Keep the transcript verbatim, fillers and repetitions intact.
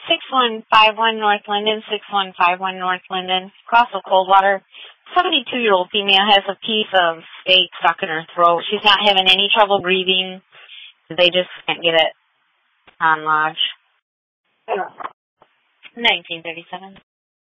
six one five one North Linden, six one five one North Linden, Crossville Coldwater. seventy-two-year-old female has a piece of steak stuck in her throat. She's not having any trouble breathing. They just can't get it on lodge. nineteen thirty-seven.